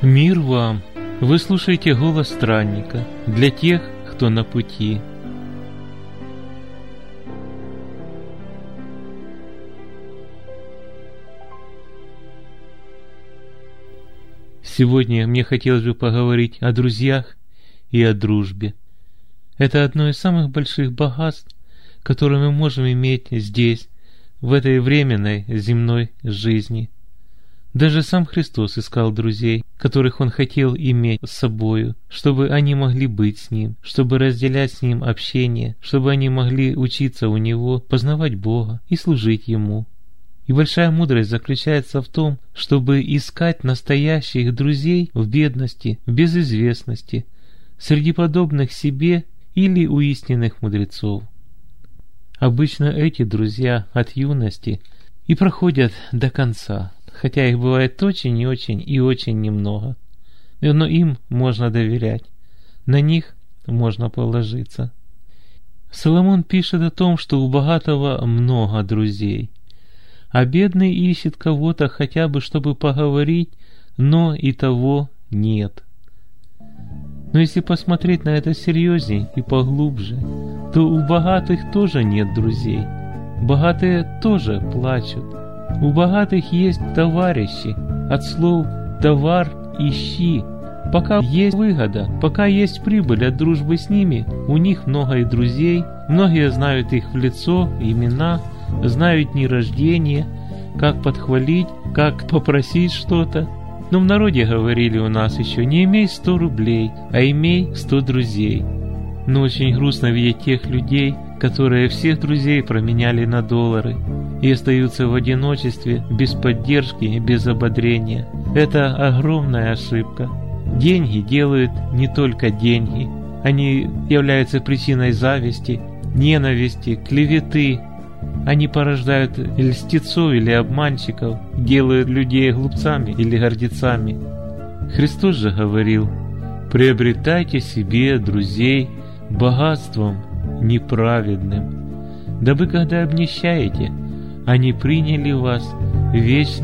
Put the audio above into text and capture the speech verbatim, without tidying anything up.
Мир вам! Вы слушаете голос странника для тех, кто на пути. Сегодня мне хотелось бы поговорить о друзьях и о дружбе. Это одно из самых больших богатств, которые мы можем иметь здесь, в этой временной земной жизни. Даже сам Христос искал друзей, которых Он хотел иметь с собою, чтобы они могли быть с Ним, чтобы разделять с Ним общение, чтобы они могли учиться у Него, познавать Бога и служить Ему. И большая мудрость заключается в том, чтобы искать настоящих друзей в бедности, в безызвестности, среди подобных себе или у истинных мудрецов. Обычно эти друзья от юности и проходят до конца, хотя их бывает очень и очень и очень немного. Но им можно доверять, на них можно положиться. Соломон пишет о том, что у богатого много друзей, а бедный ищет кого-то хотя бы, чтобы поговорить, но и того нет. Но если посмотреть на это серьезней и поглубже, то у богатых тоже нет друзей. Богатые тоже плачут. У богатых есть товарищи, от слов «товар» «ищи». Пока есть выгода, пока есть прибыль от дружбы с ними, у них много и друзей, многие знают их в лицо, имена, знают дни рождения, как подхвалить, как попросить что-то. Но в народе говорили у нас еще: не имей сто рублей, а имей сто друзей. Но очень грустно видеть тех людей, которые всех друзей променяли на доллары и остаются в одиночестве, без поддержки, без ободрения. Это огромная ошибка. Деньги делают не только деньги. Они являются причиной зависти, ненависти, клеветы. Они порождают льстецов или обманщиков, делают людей глупцами или гордецами. Христос же говорил: «Приобретайте себе друзей богатством неправедным, дабы, когда обнищаете, они приняли вас вечно